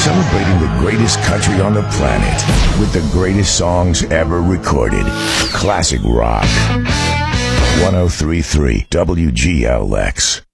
Celebrating the greatest country on the planet with the greatest songs ever recorded. Classic Rock. 103.3 WGLX.